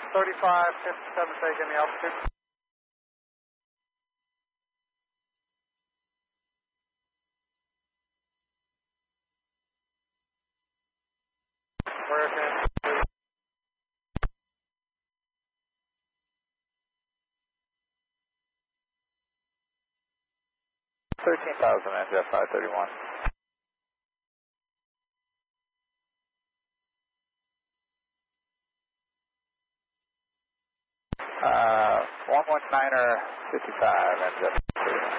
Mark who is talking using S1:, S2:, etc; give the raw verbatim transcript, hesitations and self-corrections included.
S1: thirty-five fifty-seven, taking the altitude. American. thirteen thousand, N J F five thirty-one. Uh, one one niner fifty-five, N J F.